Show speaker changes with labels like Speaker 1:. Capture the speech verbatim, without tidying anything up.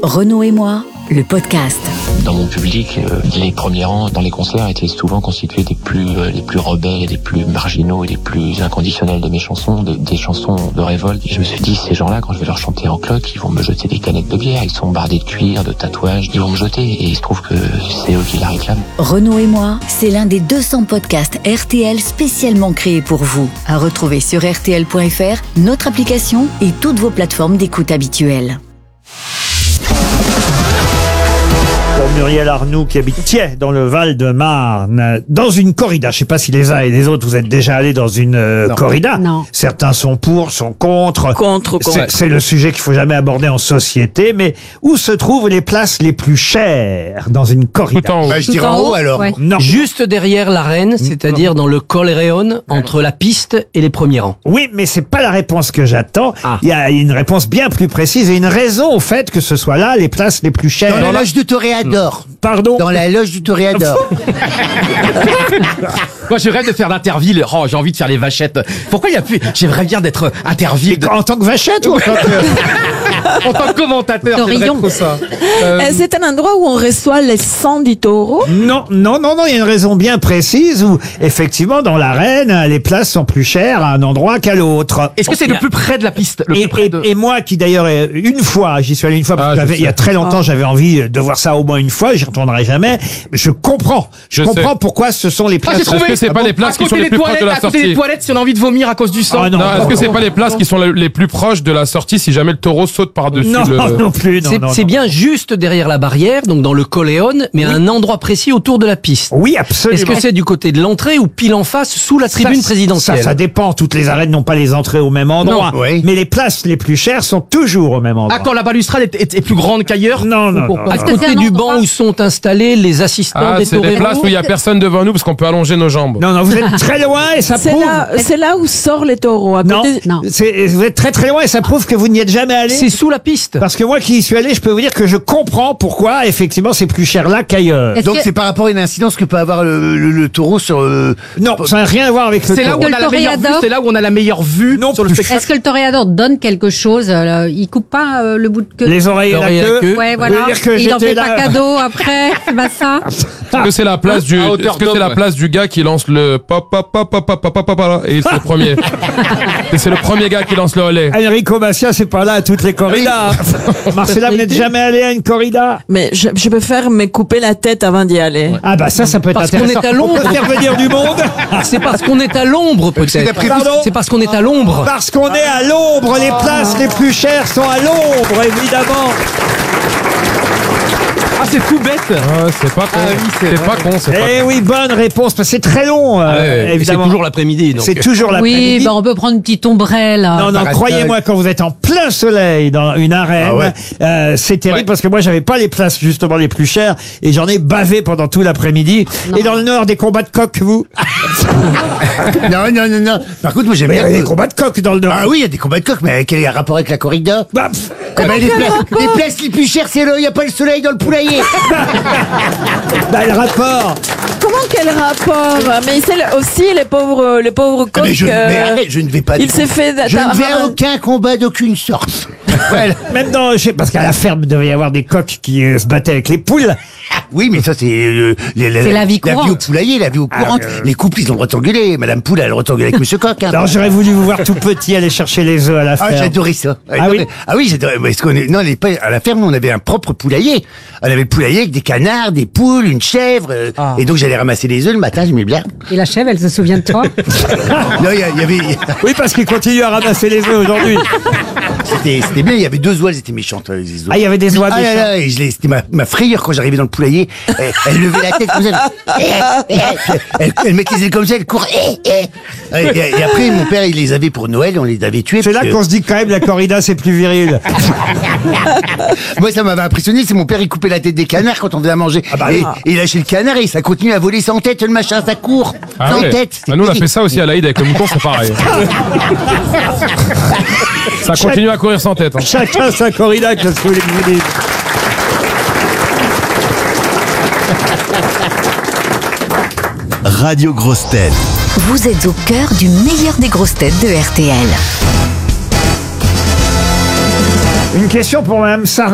Speaker 1: Renaud et moi, le podcast.
Speaker 2: Dans mon public, euh, les premiers rangs dans les concerts étaient souvent constitués des plus euh, les plus rebelles, des plus marginaux et des plus inconditionnels de mes chansons, de, des chansons de révolte. Et je me suis dit, ces gens-là, quand je vais leur chanter en cloque, ils vont me jeter des canettes de bière, ils sont bardés de cuir, de tatouages, ils vont me jeter. Et il se trouve que c'est eux qui la réclament.
Speaker 1: Renaud et moi, c'est l'un des deux cents podcasts R T L spécialement créés pour vous. À retrouver sur R T L point F R, notre application et toutes vos plateformes d'écoute habituelles.
Speaker 3: Pour Muriel Arnoux qui habite Thiais dans le Val-de-Marne, dans une corrida. Je ne sais pas si les uns et les autres vous êtes déjà allés dans une euh,
Speaker 4: non.
Speaker 3: corrida.
Speaker 4: Non.
Speaker 3: Certains sont pour, sont contre.
Speaker 4: Contre, contre.
Speaker 3: C'est, c'est le sujet qu'il faut jamais aborder en société. Mais où se trouvent les places les plus chères dans une corrida?
Speaker 5: Tout en haut.
Speaker 6: Bah, je dirais en haut alors.
Speaker 4: Ouais.
Speaker 3: Non.
Speaker 7: Juste derrière l'arène, c'est-à-dire dans le Collereon, entre la piste et les premiers rangs.
Speaker 3: Oui, mais c'est pas la réponse que j'attends.
Speaker 7: Ah.
Speaker 3: Il y a une réponse bien plus précise et une raison au fait que ce soit là les places les plus chères.
Speaker 6: Dans la loge du Toréador.
Speaker 3: Pardon?
Speaker 6: Dans la loge du Toréador.
Speaker 5: Moi, je rêve de faire l'Interville. Oh, j'ai envie de faire les vachettes. Pourquoi il y a plus... J'aimerais bien d'être Interville. De...
Speaker 3: En tant que vachette ou en tant que...
Speaker 5: en tant que commentateur, j'aimerais trop ça. Euh...
Speaker 4: Euh, c'est un endroit où on reçoit les sang du taureau.
Speaker 3: Non, non, non, non, il y a une raison bien précise où, effectivement, dans l'arène, les places sont plus chères à un endroit qu'à l'autre.
Speaker 5: Est-ce que c'est le plus près de la piste, le
Speaker 3: Et,
Speaker 5: plus près
Speaker 3: et-
Speaker 5: de...
Speaker 3: et moi qui d'ailleurs, euh, une fois, j'y suis allé une fois, parce
Speaker 5: Ah,
Speaker 3: que
Speaker 5: je
Speaker 3: j'avais-
Speaker 5: sais.
Speaker 3: il y a très longtemps, j'avais envie de voir ça au moins une fois, j'y retournerai jamais. Je comprends, je,
Speaker 5: Je
Speaker 3: comprends
Speaker 5: sais.
Speaker 3: pourquoi ce sont les
Speaker 5: Ah,
Speaker 3: places.
Speaker 5: j'ai trouvé.
Speaker 8: Est-ce que c'est pas
Speaker 5: bon
Speaker 8: les places
Speaker 5: À
Speaker 8: qui sont
Speaker 5: côté
Speaker 8: les
Speaker 5: des
Speaker 8: plus proches de
Speaker 5: toilettes,
Speaker 8: la
Speaker 5: à côté
Speaker 8: sortie?
Speaker 5: des toilettes, si on a envie de vomir à cause du sang.
Speaker 3: Ah, non.
Speaker 8: Non, est-ce que c'est pas les places qui sont le- les plus proches de la sortie si jamais le taureau saute par-dessus
Speaker 3: Non,
Speaker 8: le...
Speaker 3: non plus, non,
Speaker 7: C'est
Speaker 3: non,
Speaker 7: c'est
Speaker 3: non.
Speaker 7: bien juste derrière la barrière, donc dans le Collereon, mais à un endroit précis autour de la piste.
Speaker 3: Oui, absolument.
Speaker 7: Est-ce que c'est du côté de l'entrée ou pile en face, sous la tribune
Speaker 3: Ça,
Speaker 7: présidentielle?
Speaker 3: Ça, ça dépend. Toutes les arènes n'ont pas les entrées au même endroit.
Speaker 6: Non, oui.
Speaker 3: Mais les places les plus chères sont toujours au même endroit.
Speaker 5: Ah, quand la balustrade est, est- est plus grande qu'ailleurs?
Speaker 3: Non, non, non.
Speaker 7: À
Speaker 3: non.
Speaker 7: côté du banc où sont installés les assistants
Speaker 8: Ah,
Speaker 7: des
Speaker 8: c'est des places
Speaker 7: toreros.
Speaker 8: où il y a personne devant nous parce qu'on peut allonger nos jambes.
Speaker 3: Non, non, vous êtes très loin et ça
Speaker 4: C'est
Speaker 3: prouve...
Speaker 4: là, c'est là où sort les taureaux. À
Speaker 3: Non,
Speaker 4: côté... non.
Speaker 3: c'est- vous êtes très très loin et ça prouve que vous n'y êtes jamais allé.
Speaker 7: C'est sous la piste.
Speaker 3: Parce que moi qui y suis allé, je peux vous dire que je comprends pourquoi, effectivement, c'est plus cher là qu'ailleurs.
Speaker 6: Donc c'est par rapport à une incidence que peut avoir le, le- le taureau sur... euh,
Speaker 3: Non, ça n'a rien à voir avec le
Speaker 5: C'est là où
Speaker 3: taureau.
Speaker 5: on a la
Speaker 9: Le
Speaker 5: meilleure vue,
Speaker 9: toréador.
Speaker 5: c'est là où on a la meilleure vue
Speaker 3: Non
Speaker 5: sur le
Speaker 3: plus.
Speaker 5: spectacle.
Speaker 9: Est-ce que le toréador donne quelque chose euh, Il coupe pas euh, le bout de queue?
Speaker 3: Les oreilles et la
Speaker 7: L'oreille et la
Speaker 3: queue.
Speaker 7: queue.
Speaker 9: Ouais,
Speaker 3: Vous
Speaker 9: voilà.
Speaker 3: voulez dire que
Speaker 9: Il en
Speaker 3: j'étais
Speaker 9: fait pas
Speaker 3: là-
Speaker 9: cadeau après, c'est pas ça.
Speaker 8: Est-ce que c'est la place du,
Speaker 5: À hauteur
Speaker 8: est-ce que c'est
Speaker 5: d'homme,
Speaker 8: la
Speaker 5: ouais.
Speaker 8: place du gars qui lance le pop pop pop pop pop pop pop pop pop et c'est le premier. Et c'est le premier gars qui lance le relais.
Speaker 3: Enrico Macias, c'est pas là à toutes les corridas. Marcella, vous n'êtes jamais allé à une corrida?
Speaker 4: Mais je, je peux faire me couper la tête avant d'y aller.
Speaker 3: Ah bah ça, ça peut être
Speaker 7: Parce qu'on
Speaker 3: intéressant.
Speaker 7: est à l'ombre.
Speaker 3: On peut faire venir du monde.
Speaker 7: C'est parce qu'on est à l'ombre peut-être.
Speaker 6: d'après
Speaker 3: vous- Pardon
Speaker 7: C'est parce qu'on est à l'ombre.
Speaker 3: Parce qu'on est à l'ombre, les places les plus chères sont à l'ombre, évidemment.
Speaker 5: Ah, c'est tout bête.
Speaker 8: Ah, c'est pas con.
Speaker 5: Ah oui, c'est
Speaker 8: c'est
Speaker 5: vrai.
Speaker 8: pas con, c'est pas
Speaker 3: Eh oui, bonne réponse, parce que c'est très long, euh,
Speaker 7: Ah ouais, et c'est
Speaker 3: évidemment.
Speaker 7: toujours l'après-midi. donc.
Speaker 3: C'est toujours l'après-midi.
Speaker 9: Oui, bah on peut prendre une petite ombrelle.
Speaker 3: Non, non, croyez-moi, quand vous êtes en plein soleil dans une arène,
Speaker 6: Ah ouais.
Speaker 3: euh, c'est terrible
Speaker 5: Ouais.
Speaker 3: parce que moi, j'avais pas les places justement les plus chères et j'en ai bavé pendant tout l'après-midi. Et dans le Nord, des combats de coqs, vous?
Speaker 6: Non, non, non, non. Par contre, moi j'aime
Speaker 3: Mais il y
Speaker 6: bien...
Speaker 3: a des combats de coqs dans le Nord.
Speaker 6: Ah oui, il y a des combats de coq, mais quel est le rapport avec la corrida?
Speaker 3: Bah, pff,
Speaker 6: Eh ben, les, pla- les places les plus chères, c'est là, il n'y a pas le soleil dans le poulailler.
Speaker 3: bah, le rapport.
Speaker 4: Comment quel rapport? Mais c'est le- aussi les pauvres, les pauvres
Speaker 6: Ah,
Speaker 4: coqs.
Speaker 6: mais je, mais
Speaker 4: euh,
Speaker 6: arrête, je ne vais pas...
Speaker 4: il s'est fait...
Speaker 6: Je ne
Speaker 4: t'as-
Speaker 6: vais à aucun combat d'aucune sorte. Voilà.
Speaker 3: Même dans, je sais, parce qu'à la ferme, il devait y avoir des coqs qui euh, se battaient avec les poules.
Speaker 6: Oui, mais ça, c'est euh, les- les-
Speaker 9: C'est la vie
Speaker 6: La vie au
Speaker 9: courante.
Speaker 6: poulailler, la vie au courante. Les couples, ils ont le droit de s'engueuler. Madame Poule, elle a le droit de s'engueuler avec Monsieur Coq. Hein.
Speaker 3: Alors, j'aurais voulu vous voir tout petit aller chercher les œufs à la
Speaker 6: Ah,
Speaker 3: ferme.
Speaker 6: j'adorais ça.
Speaker 3: Ah oui
Speaker 6: Ah oui, j'adorais. Parce qu'on est, non, on est pas, à la ferme, on avait un propre poulailler. On avait le poulailler avec des canards, des poules, une chèvre. euh,
Speaker 5: Ah.
Speaker 6: Et donc, j'allais ramasser les œufs le matin, j'aimais bien.
Speaker 9: Et la chèvre, elle se souvient de toi?
Speaker 6: Non, il y, a- il y avait,
Speaker 3: Oui, parce qu'ils continuent à ramasser les œufs aujourd'hui.
Speaker 6: c'était, c'était bien, il y avait deux oies, elles étaient méchantes, euh, les oies.
Speaker 3: Ah, il y avait des oies
Speaker 6: Ah là
Speaker 3: méchantes.
Speaker 6: là, et je l'ai- c'était ma, ma frayeur quand j'arrivais dans le poulailler. Elle, elle levait la tête comme ça. Elle, elle mettait les yeux comme ça, elle courait. Et, et après, mon père, il les avait pour Noël, on les avait tués.
Speaker 3: C'est là
Speaker 6: parce que-
Speaker 3: qu'on se dit que quand même la corrida c'est plus viril.
Speaker 6: Moi, ça m'avait impressionné, c'est mon père, il coupait la tête des canards quand on faisait à manger.
Speaker 3: bah
Speaker 6: et,
Speaker 3: oui.
Speaker 6: et il lâchait le canard et ça continue à voler sans tête, le machin, ça court.
Speaker 8: Ah
Speaker 6: sans
Speaker 8: ouais.
Speaker 6: tête.
Speaker 8: Bah, nous on a fait ça aussi à l'Aïd avec le mouton, c'est pareil. Ça continue à courir sans tête. Hein.
Speaker 3: Chacun sa corrida, qu'est-ce que vous voulez que je vous dise.
Speaker 10: Radio Grosse Tête.
Speaker 1: Vous êtes au cœur du meilleur des grosses têtes de R T L.
Speaker 3: Une question pour Madame Sarah.